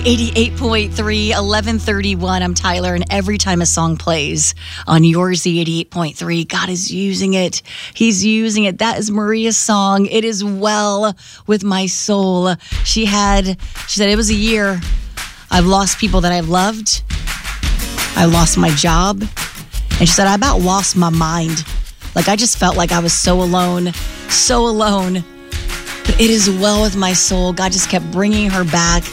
88.3, 1131. I'm Tyler, and every time a song plays on your Z88.3, God is using it. He's using it. That is Maria's song. It is well with my soul. She said it was a year. I've lost people that I've loved. I lost my job. And she said, I about lost my mind. Like, I just felt like I was so alone. So alone. But it is well with my soul. God just kept bringing her back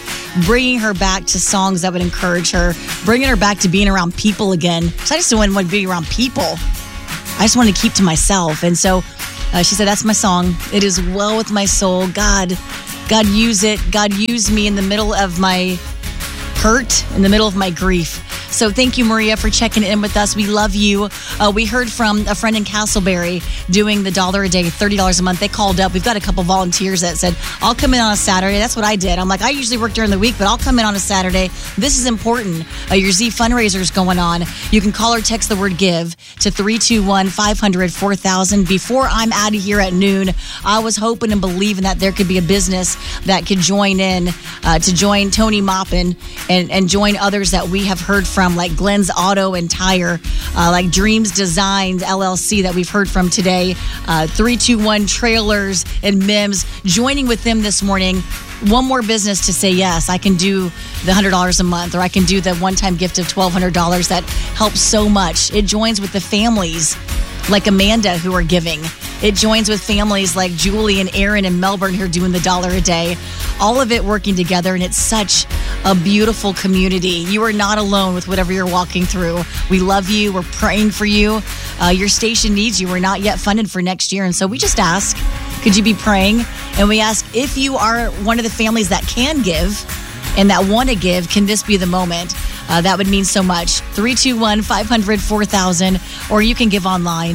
to songs that would encourage her, bringing her back to being around people again. So I just didn't want to be around people. I just wanted to keep to myself. And so she said, that's my song. It is well with my soul. God use it. God use me in the middle of my hurt, in the middle of my grief. So thank you, Maria, for checking in with us. We love you. We heard from a friend in Castleberry doing the $1 a day, $30 a month. They called up. We've got a couple volunteers that said, I'll come in on a Saturday. That's what I did. I'm like, I usually work during the week, but I'll come in on a Saturday. This is important. Your Z fundraiser is going on. You can call or text the word GIVE to 321-500-4000. Before I'm out of here at noon, I was hoping and believing that there could be a business that could join in to join Tony Maupin and join others that we have heard from, like Glenn's Auto and Tire, like Dreams Designs LLC that we've heard from today, 321 Trailers and MIMS, joining with them this morning. One more business to say, yes, I can do the $100 a month, or I can do the one-time gift of $1,200 that helps so much. It joins with the families like Amanda who are giving. It joins with families like Julie and Aaron in Melbourne who are doing the $1 a day. All of it working together, and it's such a beautiful community. You are not alone with whatever you're walking through. We love you. We're praying for you. Your station needs you. We're not yet funded for next year, and so we just ask, could you be praying? And we ask, if you are one of the families that can give and that want to give, can this be the moment? That would mean so much. 321-500-4000, or you can give online,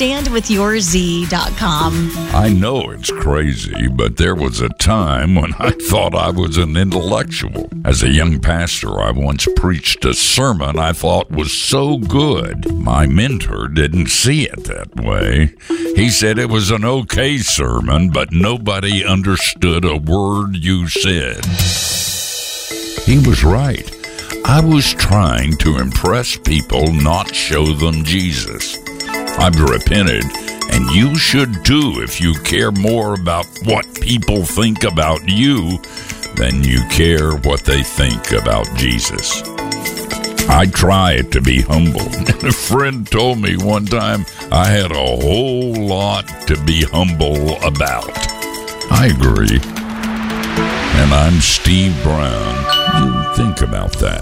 standwithyourz.com. I know it's crazy, but there was a time when I thought I was an intellectual. As a young pastor, I once preached a sermon I thought was so good. My mentor didn't see it that way. He said it was an okay sermon, but nobody understood a word you said. He was right. I was trying to impress people, not show them Jesus. I've repented, and you should too if you care more about what people think about you than you care what they think about Jesus. I try to be humble. A friend told me one time I had a whole lot to be humble about. I agree. And I'm Steve Brown. You think about that.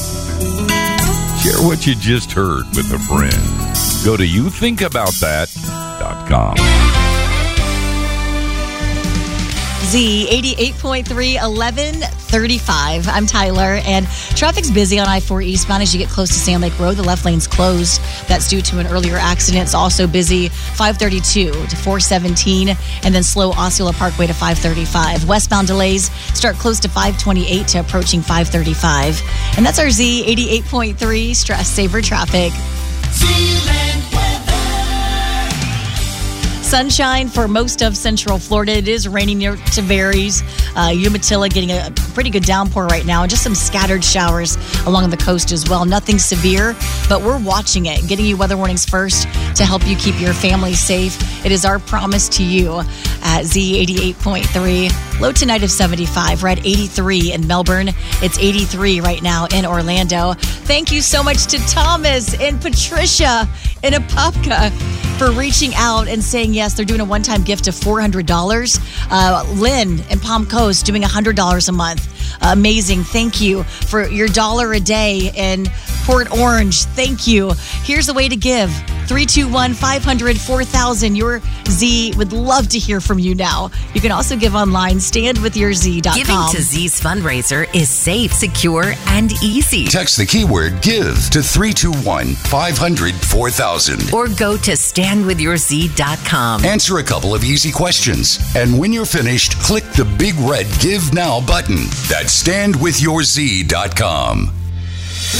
Share what you just heard with a friend. Go to youthinkaboutthat.com. Z 88.3, 1135. I'm Tyler, and traffic's busy on I-4 eastbound as you get close to Sand Lake Road. The left lane's closed. That's due to an earlier accident. It's also busy 532 to 417, and then slow Osceola Parkway to 535. Westbound delays start close to 528 to approaching 535. And that's our Z 88.3 stress saver traffic. Sunshine for most of Central Florida. It is raining near Tavares. Umatilla getting a pretty good downpour right now, and just some scattered showers along the coast as well. Nothing severe, but we're watching it, getting you weather warnings first to help you keep your family safe. It is our promise to you at Z88.3. Low tonight of 75. We're at 83 in Melbourne. It's 83 right now in Orlando. Thank you so much to Thomas and Patricia and Apopka for reaching out and saying yes. They're doing a one-time gift of $400. Lynn and Palm Coast doing $100 a month. Amazing. Thank you for your $1 a day in Port Orange. Thank you. Here's the way to give. 321-500-4000. Your Z would love to hear from you now. You can also give online, standwithyourz.com. Giving to Z's fundraiser is safe, secure, and easy. Text the keyword GIVE to 321-500-4000. Or go to standwithyourz.com. Answer a couple of easy questions. And when you're finished, click the big red Give Now button. That's standwithyourz.com.